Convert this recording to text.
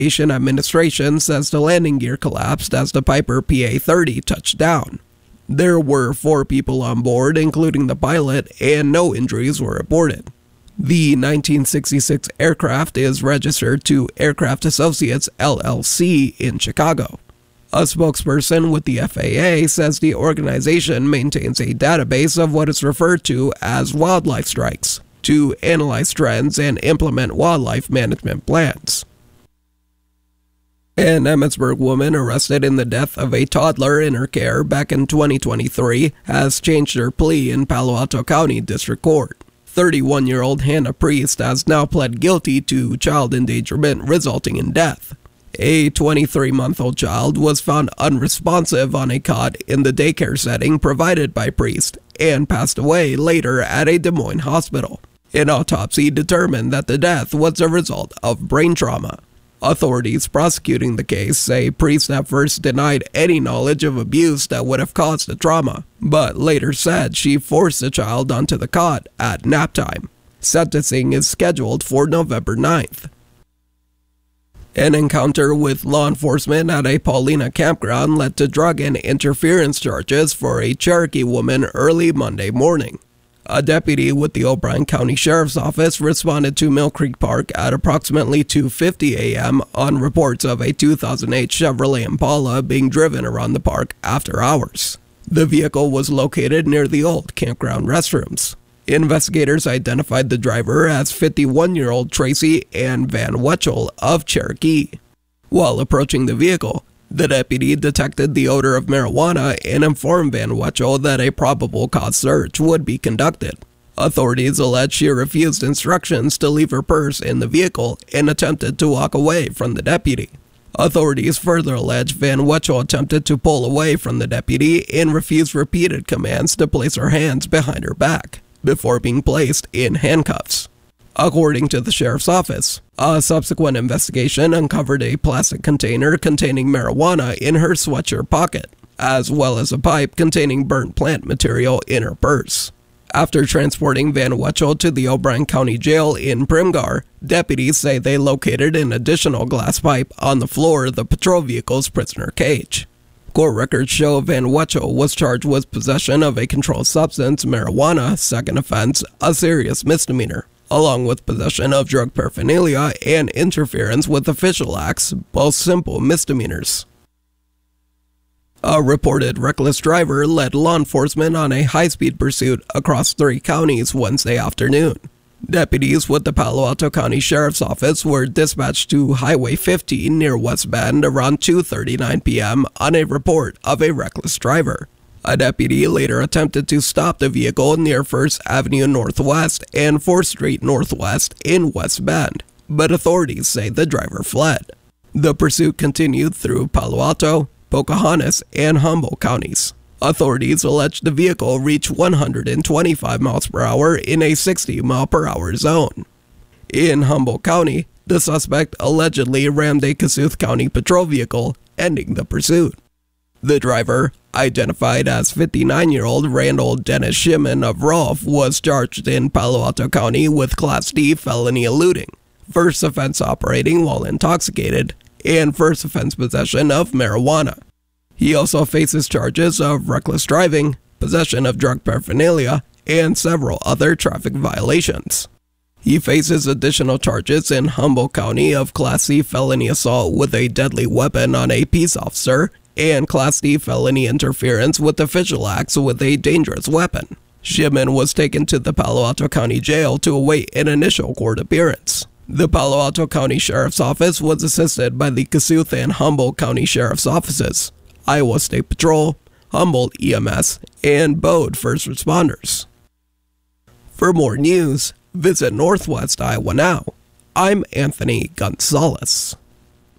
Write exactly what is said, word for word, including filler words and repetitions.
Aviation Administration says the landing gear collapsed as the Piper P A thirty touched down. There were four people on board, including the pilot, and no injuries were reported. The nineteen sixty-six aircraft is registered to Aircraft Associates L L C in Chicago. A spokesperson with the F A A says the organization maintains a database of what is referred to as wildlife strikes to analyze trends and implement wildlife management plans. An Emmetsburg woman arrested in the death of a toddler in her care back in twenty twenty-three has changed her plea in Palo Alto County District Court. thirty-one-year-old Hannah Priest has now pled guilty to child endangerment resulting in death. A twenty-three-month-old child was found unresponsive on a cot in the daycare setting provided by Priest and passed away later at a Des Moines hospital. An autopsy determined that the death was a result of brain trauma. Authorities prosecuting the case say Priest at first denied any knowledge of abuse that would have caused the trauma, but later said she forced the child onto the cot at nap time. Sentencing is scheduled for November ninth. An encounter with law enforcement at a Paulina campground led to drug and interference charges for a Cherokee woman early Monday morning. A deputy with the O'Brien County Sheriff's Office responded to Mill Creek Park at approximately two fifty a m on reports of a two thousand eight Chevrolet Impala being driven around the park after hours. The vehicle was located near the old campground restrooms. Investigators identified the driver as fifty-one-year-old Tracy Ann Van Wetchel of Cherokee. While approaching the vehicle, the deputy detected the odor of marijuana and informed Van Wetchel that a probable cause search would be conducted. Authorities allege she refused instructions to leave her purse in the vehicle and attempted to walk away from the deputy. Authorities further allege Van Wetchel attempted to pull away from the deputy and refused repeated commands to place her hands behind her back before being placed in handcuffs. According to the sheriff's office, a subsequent investigation uncovered a plastic container containing marijuana in her sweatshirt pocket, as well as a pipe containing burnt plant material in her purse. After transporting Van Wetchel to the O'Brien County Jail in Primgar, deputies say they located an additional glass pipe on the floor of the patrol vehicle's prisoner cage. Court records show Van Wetchel was charged with possession of a controlled substance, marijuana, second offense, a serious misdemeanor, along with possession of drug paraphernalia and interference with official acts, both simple misdemeanors. A reported reckless driver led law enforcement on a high-speed pursuit across three counties Wednesday afternoon. Deputies with the Palo Alto County Sheriff's Office were dispatched to Highway fifty near West Bend around two thirty-nine p m on a report of a reckless driver. A deputy later attempted to stop the vehicle near First Avenue Northwest and fourth Street Northwest in West Bend, but authorities say the driver fled. The pursuit continued through Palo Alto, Pocahontas, and Humboldt counties. Authorities allege the vehicle reached one hundred twenty-five miles per hour in a sixty mile per hour zone. In Humboldt County, the suspect allegedly rammed a Kossuth County patrol vehicle, ending the pursuit. The driver, identified as fifty-nine-year-old Randall Dennis Shimon of Rolfe, was charged in Palo Alto County with Class D felony eluding, first offense operating while intoxicated, and first offense possession of marijuana. He also faces charges of reckless driving, possession of drug paraphernalia, and several other traffic violations. He faces additional charges in Humboldt County of Class C felony assault with a deadly weapon on a peace officer and Class D felony interference with official acts with a dangerous weapon. Shimon was taken to the Palo Alto County Jail to await an initial court appearance. The Palo Alto County Sheriff's Office was assisted by the Kossuth and Humboldt County Sheriff's Offices, Iowa State Patrol, Humboldt E M S, and Bode First Responders. For more news, visit Northwest Iowa Now. I'm Anthony Gonzalez.